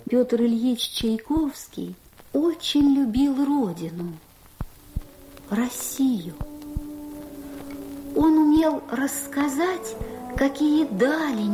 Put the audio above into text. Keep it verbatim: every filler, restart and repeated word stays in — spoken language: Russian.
Петр Ильич Чайковский очень любил родину, Россию. Он умел рассказать, какие дали